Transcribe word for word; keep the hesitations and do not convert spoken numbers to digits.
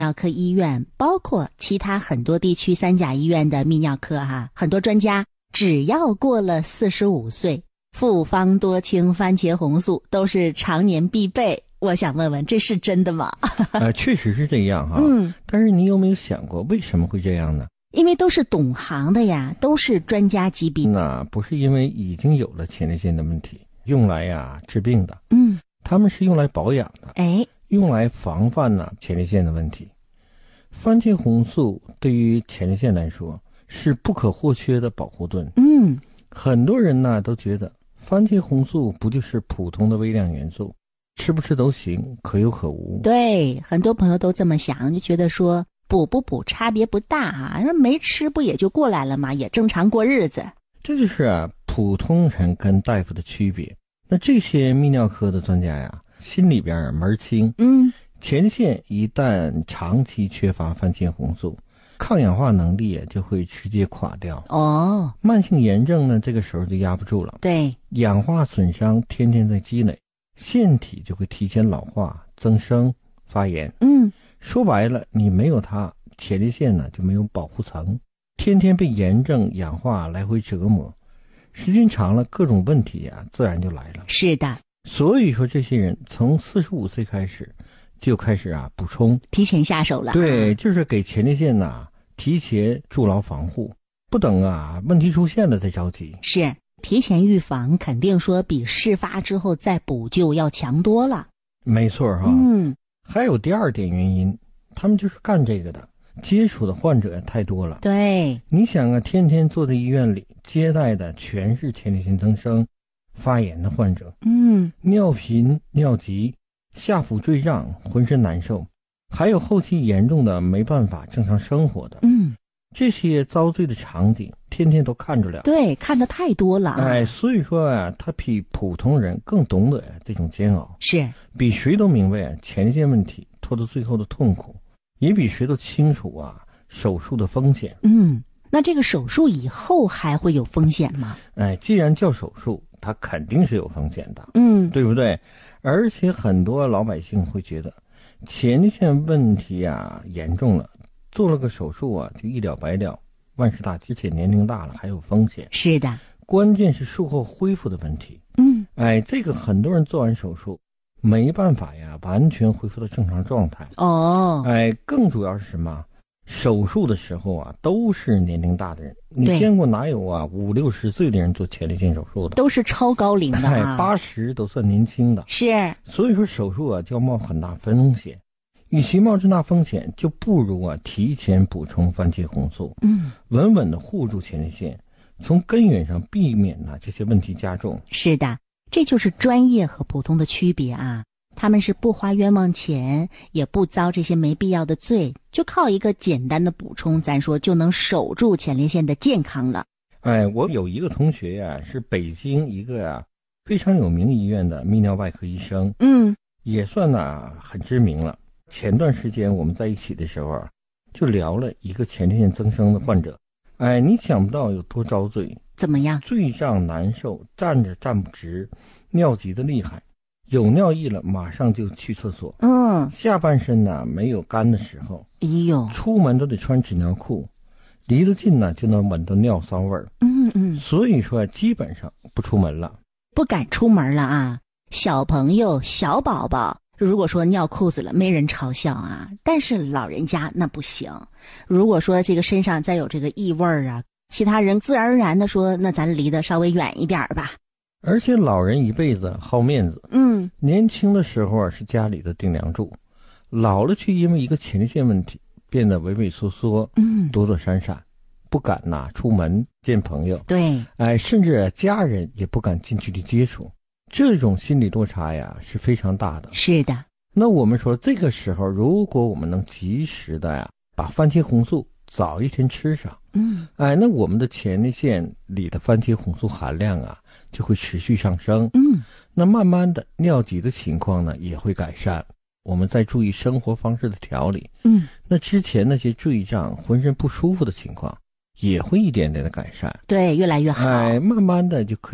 尿科医院，包括其他很多地区三甲医院的泌尿科哈，很多专家只要过了四十五岁，复方多清番茄红素都是常年必备。我想问问，这是真的吗？ 呃，确实是这样哈。嗯，但是你有没有想过为什么会这样呢？ 因为都是懂行的呀，都是专家级别。 那不是因为已经有了前列腺的问题，用来呀治病的。 嗯， 他们是用来保养的。 哎， 用来防范呢前列腺的问题。番茄红素对于前列腺来说是不可或缺的保护盾。 嗯， 很多人呢都觉得番茄红素不就是普通的微量元素，吃不吃都行，可有可无。 对，很多朋友都这么想，就觉得说补不补差别不大啊，没吃不也就过来了吗？也正常过日子。 这就是啊普通人跟大夫的区别。那这些泌尿科的专家呀，心里边门清。 嗯， 前列腺一旦长期缺乏番茄红素，抗氧化能力就会直接垮掉。 哦， 慢性炎症呢，这个时候就压不住了。 对， 氧化损伤天天在积累，腺体就会提前老化、增生、发炎。 嗯， 说白了，你没有它，前列腺呢就没有保护层，天天被炎症、氧化来回折磨，时间长了，各种问题啊自然就来了。 是的。 所以说，这些人从四十五岁开始就开始啊补充， 提前下手了。 对，就是给前列腺呐、啊、提前筑牢防护，不等啊问题出现了再着急。 是，提前预防肯定说比事发之后再补救要强多了。 没错哈。 嗯， 还有第二点原因，他们就是干这个的，接触的患者太多了。 对， 你想啊，天天坐在医院里接待的全是前列腺增生、发炎的患者。 嗯， 尿频、尿急、下腹坠胀、浑身难受，还有后期严重的没办法正常生活的。 嗯， 这些遭罪的场景天天都看着了。 对，看得太多了。 哎，所以说啊，他比普通人更懂得这种煎熬， 是比谁都明白前列腺问题拖到最后的痛苦，也比谁都清楚啊手术的风险。 嗯，那这个手术以后还会有风险吗？ 哎，既然叫手术，它肯定是有风险的。 嗯， 对不对？而且很多老百姓会觉得前列腺问题啊严重了，做了个手术啊就一了百了，万事大吉，而且年龄大了还有风险。 是的， 关键是术后恢复的问题。 嗯， 哎，这个很多人做完手术没办法呀完全恢复到正常状态。 哦， 哎，更主要是什么？手术的时候啊都是年龄大的人，你见过哪有啊五六十岁的人做前列腺手术的？ 都是超高龄的啊， 哎，八十都算年轻的。 是， 所以说手术啊就要冒很大风险，与其冒这大风险，就不如啊提前补充番茄红素， 嗯， 稳稳的护住前列腺，从根源上避免呢、啊、这些问题加重。 是的，这就是专业和普通的区别啊。他们是不花冤枉钱，也不遭这些没必要的罪，就靠一个简单的补充，咱说就能守住前列腺的健康了。 哎，我有一个同学呀、啊，是北京一个呀、啊、非常有名医院的泌尿外科医生， 嗯， 也算呢、啊、很知名了。前段时间我们在一起的时候啊，就聊了一个前列腺增生的患者。哎，你想不到有多遭罪。 怎么样？ 坠胀难受，站着站不直，尿急的厉害。有尿意了，马上就去厕所。 嗯， 下半身呢没有干的时候， 哎呦， 出门都得穿纸尿裤，离得近呢就能闻到尿骚味儿。 嗯嗯， 所以说基本上不出门了， 不敢出门了啊。小朋友、小宝宝，如果说尿裤子了，没人嘲笑啊。但是老人家那不行。如果说这个身上再有这个异味儿啊，其他人自然而然的说，那咱离得稍微远一点吧。 而且老人一辈子好面子， 嗯， 年轻的时候啊是家里的顶梁柱，老了却因为一个前列腺问题变得畏畏缩缩， 嗯， 躲躲闪闪，不敢呐、啊、出门见朋友， 对， 哎，甚至家人也不敢近距离接触，这种心理落差呀是非常大的。 是的， 那我们说这个时候，如果我们能及时的呀把番茄红素早一天吃上， 嗯， 哎，那我们的前列腺里的番茄红素含量啊就会持续上升， 嗯， 那慢慢的尿急的情况呢也会改善。我们再注意生活方式的调理， 嗯， 那之前那些坠胀、浑身不舒服的情况也会一点点的改善， 对，越来越好。 哎，慢慢的就可以